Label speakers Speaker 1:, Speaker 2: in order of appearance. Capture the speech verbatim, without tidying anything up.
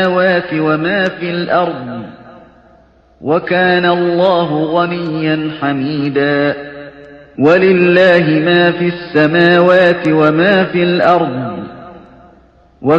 Speaker 1: السماوات وما في الأرض وكان الله غنيا حميدا ولله ما في السماوات وما في الأرض